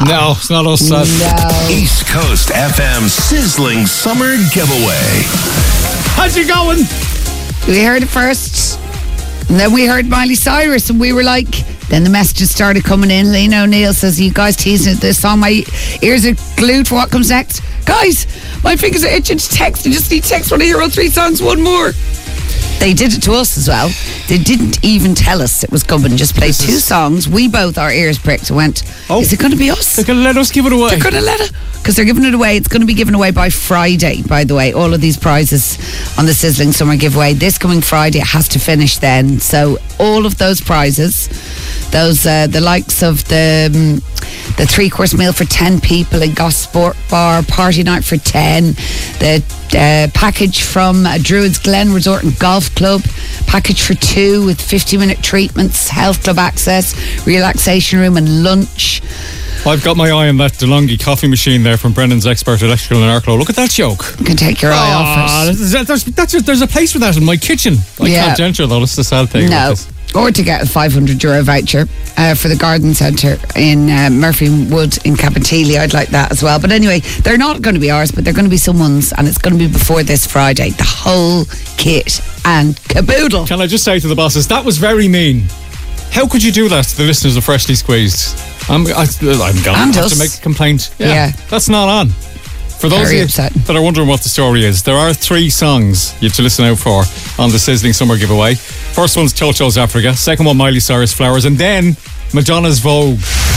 No, it's not us. No. East Coast FM Sizzling Summer Giveaway. How's it going? We heard it first, and then we heard Miley Cyrus, and we were like, then the messages started coming in. Lena O'Neill says, you guys teasing this song, my ears are glued for what comes next. Guys, my fingers are itching to text. I just need text when I hear all 3 songs, one more. They did it to us as well. They didn't even tell us it was coming. Just played 2 songs. We both, our ears pricked and went, is it going to be us? They're going to let us give it away. They're going to let it, because they're giving it away. It's going to be given away by Friday, by the way. All of these prizes on the Sizzling Summer Giveaway. This coming Friday, it has to finish then. So all of those prizes, those the likes of the 3-course meal for 10 people in Goss Sport Bar, party night for 10, the package from Druids Glen Resort and Golf Club, package for 2 with 50-minute treatments, health club access, relaxation room and lunch. I've got my eye on that DeLonghi coffee machine there from Brennan's Expert Electrical and Airclow. Look at that joke. You can take your eye off it. There's a place for that in my kitchen. I can't enter though, that's the sad thing. No. Or to get a €500 voucher for the garden centre in Murphy Wood in Cabinteely. I'd like that as well. But anyway, they're not going to be ours, but they're going to be someone's, and it's going to be before this Friday. The whole kit and caboodle. Can I just say to the bosses, that was very mean. How could you do that to the listeners of Freshly Squeezed? I'm going to have to make a complaint. Yeah. That's not on. For those Very of you upsetting. that are wondering what the story is, there are 3 songs you have to listen out for on the Sizzling Summer Giveaway. First one's Chocho's Africa, second one Miley Cyrus Flowers, and then Madonna's Vogue.